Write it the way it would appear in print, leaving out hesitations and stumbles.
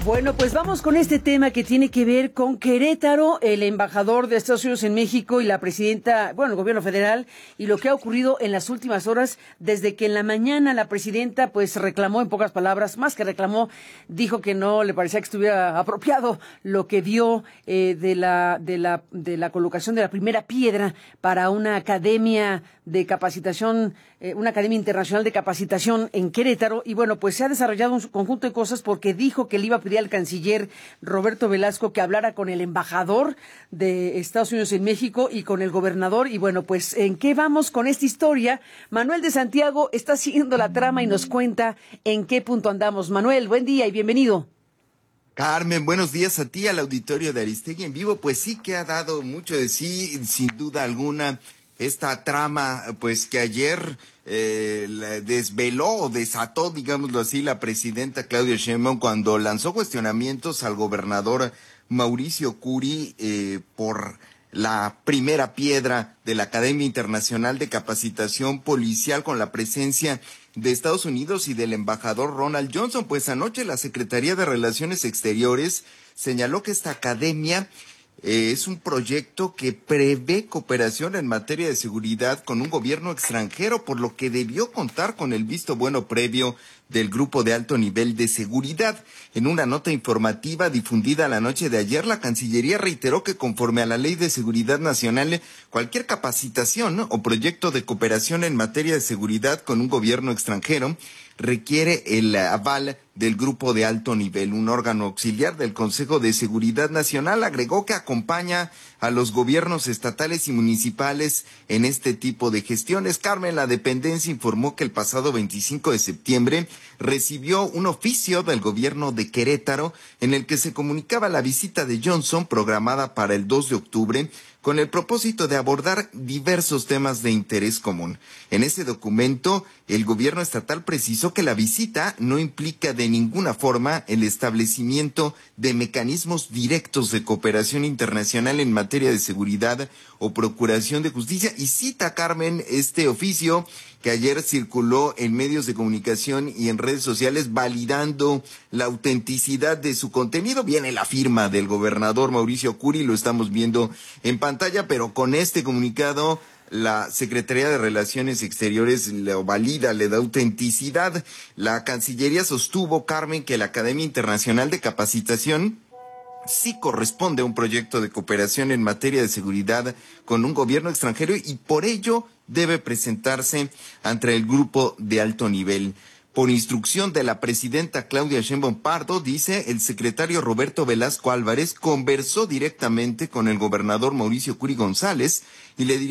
Bueno, pues vamos con este tema que tiene que ver con Querétaro, el embajador de Estados Unidos en México y la presidenta, bueno, el gobierno federal, y lo que ha ocurrido en las últimas horas, desde que en la mañana la presidenta pues reclamó, en pocas palabras, más que reclamó, dijo que no le parecía que estuviera apropiado lo que vio de la colocación de la primera piedra para una academia de capacitación, una academia internacional de capacitación en Querétaro. Y bueno, pues se ha desarrollado un conjunto de cosas porque dijo que le iba a pedir al canciller Roberto Velasco que hablara con el embajador de Estados Unidos en México y con el gobernador. Y bueno, pues ¿en qué vamos con esta historia? Manuel de Santiago está siguiendo la trama y nos cuenta en qué punto andamos. Manuel, buen día y bienvenido. Carmen, buenos días a ti, al auditorio de Aristegui en vivo. Pues sí que ha dado mucho de sí, sin duda alguna, esta trama, pues que ayer la desveló o desató, digámoslo así, la presidenta Claudia Sheinbaum cuando lanzó cuestionamientos al gobernador Mauricio Curi por la primera piedra de la Academia Internacional de Capacitación Policial con la presencia de Estados Unidos y del embajador Ronald Johnson. Pues anoche la Secretaría de Relaciones Exteriores señaló que esta academia es un proyecto que prevé cooperación en materia de seguridad con un gobierno extranjero, por lo que debió contar con el visto bueno previo del Grupo de Alto Nivel de Seguridad. En una nota informativa difundida la noche de ayer, la Cancillería reiteró que conforme a la Ley de Seguridad Nacional, cualquier capacitación, ¿no?, o proyecto de cooperación en materia de seguridad con un gobierno extranjero requiere el aval del Grupo de Alto Nivel, un órgano auxiliar del Consejo de Seguridad Nacional. Agregó que acompaña a los gobiernos estatales y municipales en este tipo de gestiones. Carmen, la dependencia informó que el pasado 25 de septiembre recibió un oficio del gobierno de Querétaro en el que se comunicaba la visita de Johnson programada para el 2 de octubre con el propósito de abordar diversos temas de interés común. En ese documento, el gobierno estatal precisó que la visita no implica de ninguna forma el establecimiento de mecanismos directos de cooperación internacional en materia de seguridad o procuración de justicia. Y cita, Carmen, este oficio que ayer circuló en medios de comunicación y en redes sociales validando la autenticidad de su contenido. Viene la firma del gobernador Mauricio Curi, lo estamos viendo en pantalla, pero con este comunicado la Secretaría de Relaciones Exteriores lo valida, le da autenticidad. La Cancillería sostuvo, Carmen, que la Academia Internacional de Capacitación sí corresponde a un proyecto de cooperación en materia de seguridad con un gobierno extranjero y por ello debe presentarse ante el Grupo de Alto Nivel. Por instrucción de la presidenta Claudia Sheinbaum Pardo, dice, el secretario Roberto Velasco Álvarez conversó directamente con el gobernador Mauricio Curi González y le